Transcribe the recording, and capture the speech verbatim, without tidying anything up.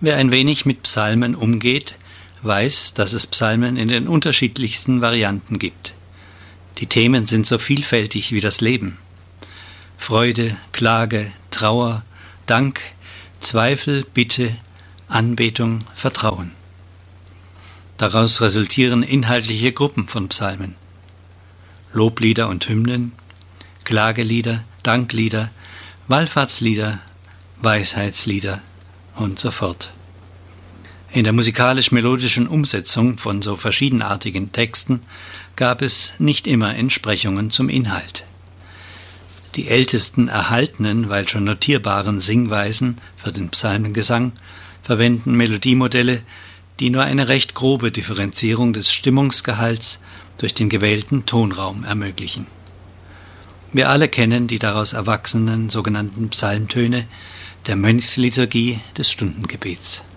Wer ein wenig mit Psalmen umgeht, weiß, dass es Psalmen in den unterschiedlichsten Varianten gibt. Die Themen sind so vielfältig wie das Leben. Freude, Klage, Trauer, Dank, Zweifel, Bitte, Anbetung, Vertrauen. Daraus resultieren inhaltliche Gruppen von Psalmen. Loblieder und Hymnen, Klagelieder, Danklieder, Wallfahrtslieder, Weisheitslieder und so fort. In der musikalisch-melodischen Umsetzung von so verschiedenartigen Texten gab es nicht immer Entsprechungen zum Inhalt. Die ältesten erhaltenen, weil schon notierbaren Singweisen für den Psalmengesang verwenden Melodiemodelle, die nur eine recht grobe Differenzierung des Stimmungsgehalts durch den gewählten Tonraum ermöglichen. Wir alle kennen die daraus erwachsenen sogenannten Psalmtöne der Mönchsliturgie des Stundengebets.